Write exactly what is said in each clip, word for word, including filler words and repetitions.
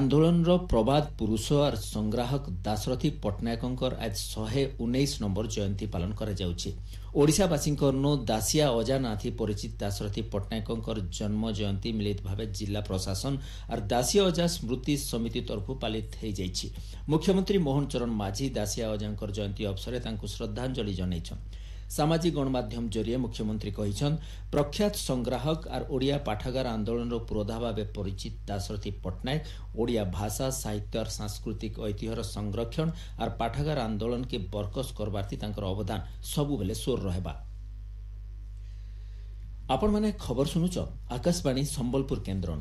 आंदोलन प्रबाद पुरुष और संग्राहक दाशरथी पट्टनायक आज शहे उन्नीस नंबर जयंती पालन करावासीवासी दासिया अजा नाथी परिचित दाशरथी पट्टनायक जन्म जयंती मिलित भाव जिला प्रशासन और दासिया अजा स्मृति समिति तरफ पालित हो जाइछि। मुख्यमंत्री मोहन चरण माझी दासिया अजा जयंती अवसर में श्रद्धांजलि जनइछन। सामाजिक गणमाध्यम जरिए मुख्यमंत्री कहिछन प्रख्यात संग्राहक और ओडिया पाठागार आंदोलन पुरोधा भाव परिचित दाशरथी पट्टनायक ओडिया भाषा साहित्य और सांस्कृतिक ऐतिह्यर संरक्षण और पाठागार आंदोलन के बरकस करबार्थी तांकर अवदान सबुबेले सोर रहबा। आपण माने खबर सुनुच आकाशवाणी संबलपुर केन्द्र।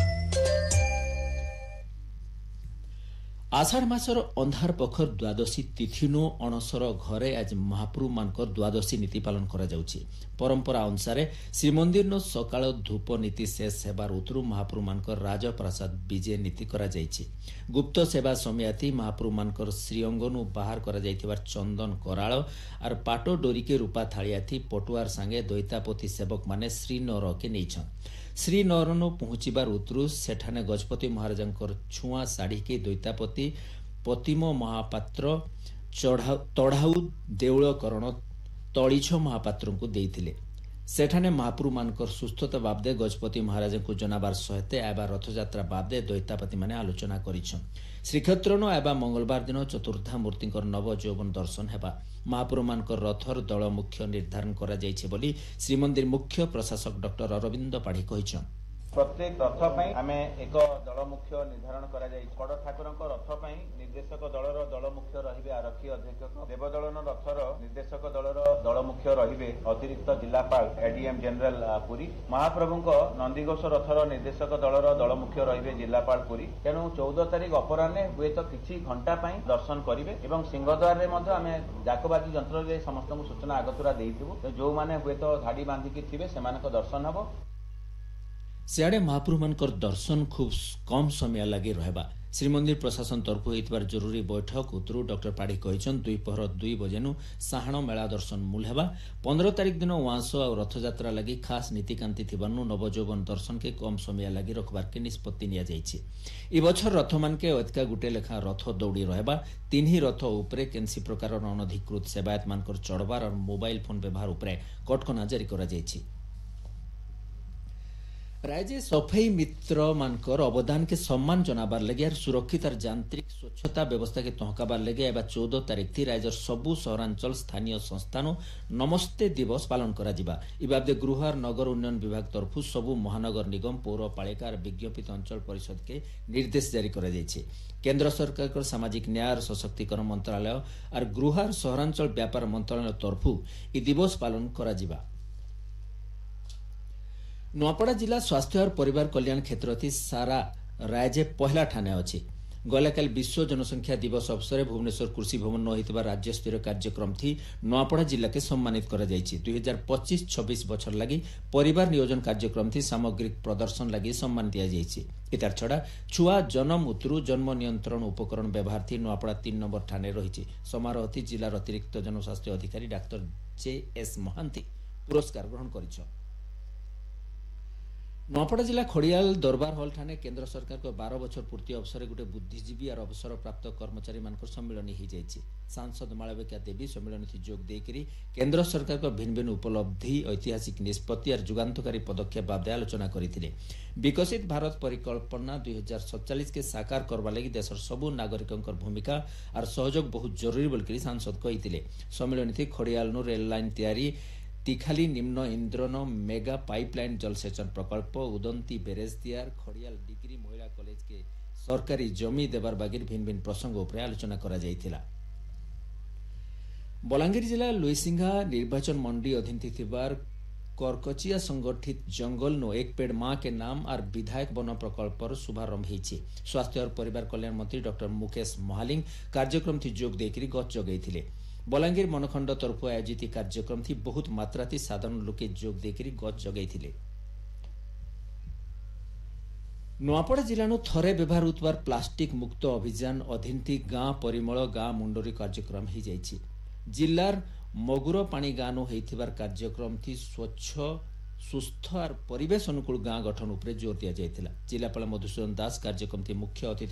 आषाढ़ मासर अंधार पखर द्वादशी तिथिनु अणसर घरे आज महाप्रभु मानकर द्वादशी नीति पालन करा जाउछि। परंपरा अनुसार श्रीमंदिर नो सकाळ धूप नीति शेष हेबार उतरु महाप्रभु मानकर राजप्रसाद विजय नीति करा जाइछि। गुप्त सेवा समयाती महाप्रभु मानकर श्रीअंगनु बाहर करा जाइथिबार चंदन कराळ और पाटो डोरी के रूपा थालियाथी पटुआर संगे दैतापति सेवक माने श्रीनर के नैछन। श्रीनरनो पहुंचीबार उतरु सेठाने गजपति महाराजंकर छुआ साड़ी के दैतापति पतिम महापात्र तढ़ाऊ देउलकरण तलीछ महापात्र को देइथिले। सेठाने महाप्रभु मानकर सुस्थता बाबदे गजपति महाराज को जनाबार सहित एबा रथयात्रा बाबदे दैतापति माने आलोचना करिछन। श्रीक्षेत्र नो एबा मंगलवार दिन चतुर्धा मूर्ति नव यौवन दर्शन हेबा। महाप्रभु मानकर रथर दल मुख्य निर्धारण करा जाइछे बोली श्रीमंदिर मुख्य प्रशासक डॉक्टर अरविंद पाढ़ी कहिछन। प्रत्येक रथ आमे एक दल मुख्य निर्धारण करा जाय। बड़ ठाकुर रथ निर्देशक दलर दल मुख्य रहिबे आरक्षी अधीक्षक। देवदलन रथर निर्देशक दलर दल मुख्य रहिबे अतिरिक्त जिलापाल एडीएम जनरल पुरी। महाप्रभु नंदीघोष रथर निर्देशक दलर दल मुख्य रहिबे जिलापाल पुरी। तेणु चौदह तारिख अपराह्ने हुए तो किछि घंटा दर्शन करिवे एवं सिंहद्वार रे मध्य आमे जाकबाजी यंत्र रे समस्त सूचना आगतुरा देइथिबु। जो माने हुए तो धाड़ी बांधिकी थिबे सेमानक दर्शन हबो। सियाड़े महाप्रभु मानकर दर्शन खूब कम समय लगी रहबा। श्रीमंदिर प्रशासन तरफ होइतबार जरूरी बैठक उतरु डॉक्टर पाढ़ी कहिछन दुईपहर दुई बजेनु साहाण मेला दर्शन मूल हेबा। पंद्रह तारिख दिन उआंस और रथयात्रा लगी खास नीतिकांति थिबानु नवजौवन दर्शन के कम समय लगी रखबार के निष्पत्ति निया जाइछि। ई बछर रथ मान के अतिका गुटे लेखा रथ दौड़ी रहबा। तीन ही रथ उपरे केनसी प्रकार अनधिकृत सेवायत मानकर चढ़बार और मोबाइल फोन व्यवहार उपरे कटकणा जारी करा जाइछि। राज्य सफाई मित्र मानकर अवदान के सम्मान जनाबार लगे और सुरक्षित और यांत्रिक स्वच्छता व्यवस्था के तहकाबार लगे एवं चौदह तारिख थी राज्यर सबु सहरांचल स्थानीय संस्थान नमस्ते दिवस पालन करा जिबा। इ बाबदे गृह और नगर उन्नयन विभाग तरफ सबु महानगर निगम पौरपालिका और विज्ञापित अंचल परिषद के निर्देश जारी करा जाइछे। केंद्र सरकार को सामाजिक न्याय और सशक्तिकरण मंत्रालय और गृह और सहरांचल व्यापार मंत्रालय तरफ इ दिवस पालन करा जिबा। नुआपड़ा जिला स्वास्थ्य और परिवार कल्याण क्षेत्र थी सारा राज्य पहला ठाने अच्छी। गलाकाल विश्व जनसंख्या दिवस अवसर भुवनेश्वर कृषि भवन न होइतबा राज्य स्तरीय कार्यक्रम थी नुआपड़ा जिला के सम्मानित करा जाइछि। दुई हजार पच्चीस छब्बीस बछर लगी परिवार नियोजन कार्यक्रम थी सामग्रिक प्रदर्शन लगी सम्मान दिया जाइछि। इतार छड़ा छुआ जन्म उतरु जन्म नियंत्रण उपकरण व्यवहार थी नुआपड़ा तीन नंबर ठाने रही। समारोह थी जिलार अतिरिक्त जनस्वास्थ्य अधिकारी डाक्टर जे एस महांती पुरस्कार ग्रहण करिछ। नुआपड़ा जिला खड़ियाल दरबार हॉल ठाने केंद्र सरकार को बारह बछर पूर्ति अवसर गोटे बुद्धिजीवी और अवसर प्राप्त कर्मचारी मानकर सम्मेलन हो जाइए। सांसद मालविका देवी सम्मेलन थी जोग देकरी केंद्र सरकार को भिन्न भिन्न उपलब्धि ऐतिहासिक निष्पत्ति और जुगान्तकारी पदक्षेप बाबदे आलोचना करथिले। विकसित भारत परिकल्पना दुई हजार सैंतालीस के साकार करबा लगी देशर सबु नागरिकंकर भूमिका और सहयोग बहुत जरूरी बोलकरी सांसद कहिथिले। सम्मेलन थी खड़ियाल नु रेल लाइन तैयारी तिखाली निम्न इंद्रन मेगा पाइपलाइन जलसेचन प्रकल्प उदंती बेरेज तियार खड़ियाल डिग्री महिला कॉलेज के सरकारी जमी देवार बागिर भिन्न भिन्न प्रसंग उपर आलोचना करा जाइथिला। बलांगीर जिला लुईसिंघा निर्वाचन मंडी अधीन थिबार करकचिया संगठित जंगल नो एक पेड़ मां के नाम और विधायक वन प्रकल्पर शुभारंभ होइछि। स्वास्थ्य और परिवार कल्याण मंत्री डॉक्टर मुकेश महालिंग कार्यक्रम थी जोग देकरी गच जगैथिले। बलांगीर मनखंड तरफ आयोजित कार्यक्रम थी बहुत मात्रा थी साधारण लोके जोग देकरी गच जगैथिले। नुआपड़ा जिला थरे व्यवहार होतबार प्लास्टिक मुक्त अभियान अधीन थी गां परिमल गां मुंडरी कार्यक्रम हो जाइछि। जिलार मगुर पानी गां नो हेइथिबार कार्यक्रम थी स्वच्छ सुस्थ और परिवेश अनुकूल गां गठन उपरे जोर दिया जाइथिला। जिलापाल मधुसूदन दास कार्यक्रम थी मुख्य अतिथि